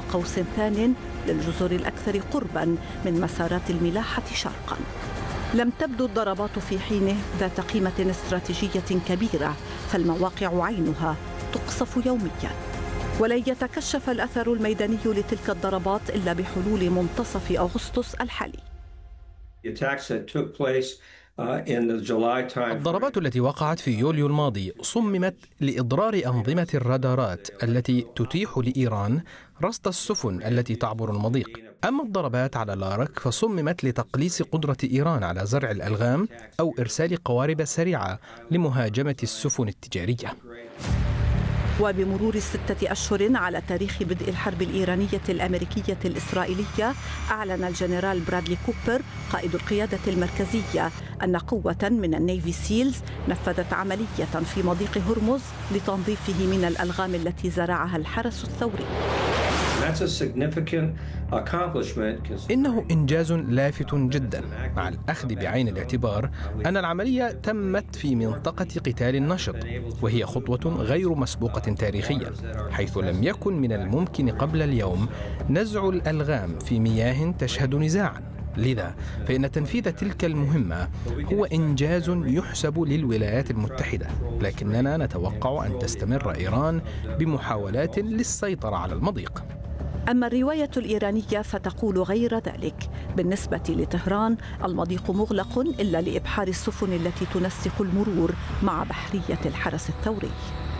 وقوس ثان للجزر الأكثر قرباً من مسارات الملاحة شرقاً. لم تبدو الضربات في حينه ذات قيمة استراتيجية كبيرة، فالمواقع عينها تقصف يومياً، ولن يتكشف الأثر الميداني لتلك الضربات إلا بحلول منتصف أغسطس الحالي. الضربات التي وقعت في يوليو الماضي صممت لإضرار أنظمة الرادارات التي تتيح لإيران رصد السفن التي تعبر المضيق. أما الضربات على لارك فصممت لتقليص قدرة إيران على زرع الألغام أو إرسال قوارب سريعة لمهاجمة السفن التجارية. وبمرور 6 أشهر على تاريخ بدء الحرب الإيرانية الأمريكية الإسرائيلية، أعلن الجنرال برادلي كوبر قائد القيادة المركزية أن قوة من النيفي سيلز نفذت عملية في مضيق هرمز لتنظيفه من الألغام التي زرعها الحرس الثوري. إنه إنجاز لافت جدا، مع الأخذ بعين الاعتبار أن العملية تمت في منطقة قتال نشط، وهي خطوة غير مسبوقة تاريخيا، حيث لم يكن من الممكن قبل اليوم نزع الألغام في مياه تشهد نزاعا. لذا فإن تنفيذ تلك المهمة هو إنجاز يحسب للولايات المتحدة، لكننا نتوقع أن تستمر إيران بمحاولات للسيطرة على المضيق. أما الرواية الإيرانية فتقول غير ذلك. بالنسبة لطهران المضيق مغلق إلا لإبحار السفن التي تنسق المرور مع بحرية الحرس الثوري.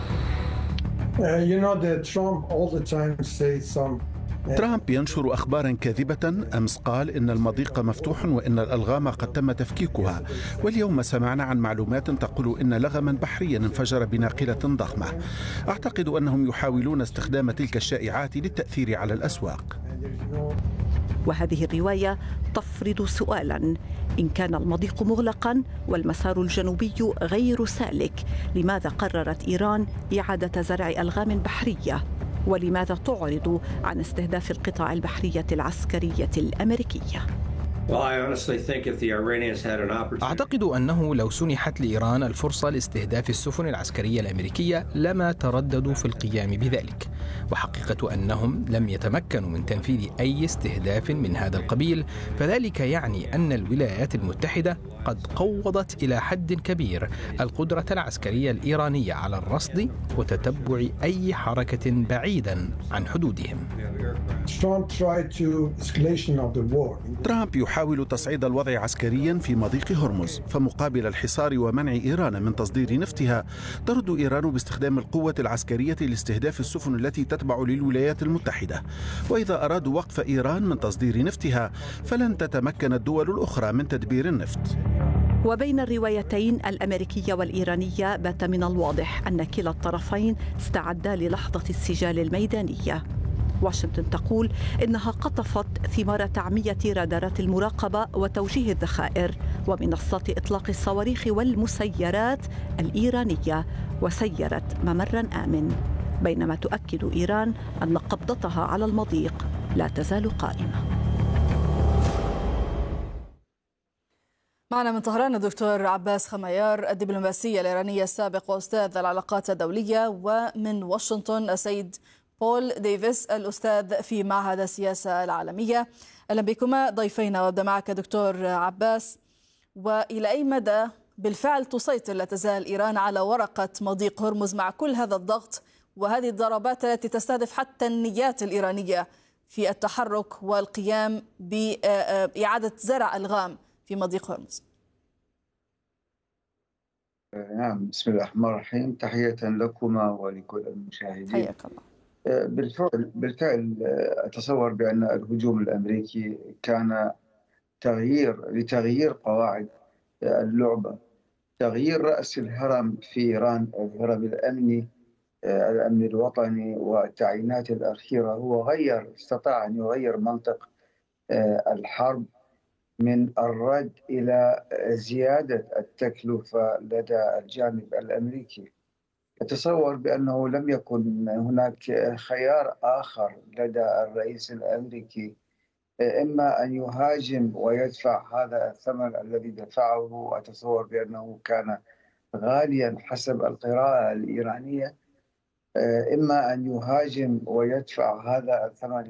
ترامب ينشر أخباراً كاذبة. أمس قال إن المضيق مفتوح وإن الألغام قد تم تفكيكها، واليوم سمعنا عن معلومات تقول إن لغماً بحرياً انفجر بناقلة ضخمة. أعتقد أنهم يحاولون استخدام تلك الشائعات للتأثير على الأسواق. وهذه الرواية تفرض سؤالاً: إن كان المضيق مغلقاً والمسار الجنوبي غير سالك، لماذا قررت إيران إعادة زرع ألغام بحرية؟ ولماذا تعرض عن استهداف القطاع البحرية العسكرية الأمريكية؟ أعتقد أنه لو سنحت لإيران الفرصة لاستهداف السفن العسكرية الأمريكية لما ترددوا في القيام بذلك، وحقيقة أنهم لم يتمكنوا من تنفيذ أي استهداف من هذا القبيل، فذلك يعني أن الولايات المتحدة قد قوضت إلى حد كبير القدرة العسكرية الإيرانية على الرصد وتتبع أي حركة بعيدا عن حدودهم. ترامب يحاول تصعيد الوضع عسكريا في مضيق هرمز، فمقابل الحصار ومنع إيران من تصدير نفطها ترد إيران باستخدام القوة العسكرية لاستهداف السفن التي تتبع للولايات المتحدة. وإذا أرادوا وقف إيران من تصدير نفطها فلن تتمكن الدول الأخرى من تدبير النفط. وبين الروايتين الأمريكية والإيرانية بات من الواضح أن كلا الطرفين استعدا للحظة السجال الميدانية. واشنطن تقول إنها قطفت ثمار تعمية رادارات المراقبة وتوجيه الذخائر ومنصات إطلاق الصواريخ والمسيرات الإيرانية وسيرت ممراً آمن، بينما تؤكد إيران أن قبضتها على المضيق لا تزال قائمة. معنا من طهران الدكتور عباس خميار الدبلوماسي الإيراني السابق وأستاذ العلاقات الدولية، ومن واشنطن السيد بول ديفيس الأستاذ في معهد السياسة العالمية. أهلا بكما ضيفينا. وابدأ معك دكتور عباس، وإلى أي مدى بالفعل تسيطر لا تزال إيران على ورقة مضيق هرمز مع كل هذا الضغط وهذه الضربات التي تستهدف حتى النيات الإيرانية في التحرك والقيام بإعادة زرع ألغام في مضيق هرمز؟ نعم، بسم الله الرحمن الرحيم. تحية لكما ولكل المشاهدين. حياك الله. بالفعل أتصور بأن الهجوم الأمريكي كان لتغيير قواعد اللعبة، تغيير رأس الهرم في إيران، الهرم الأمني، الأمن الوطني والتعيينات الأخيرة. هو استطاع أن يغير منطق الحرب من الرد إلى زيادة التكلفة لدى الجانب الأمريكي. أتصور بأنه لم يكن هناك خيار آخر لدى الرئيس الأمريكي، إما أن يهاجم ويدفع هذا الثمن الذي دفعه. أتصور بأنه كان غاليا حسب القراءة الإيرانية، إما أن يهاجم ويدفع هذا الثمن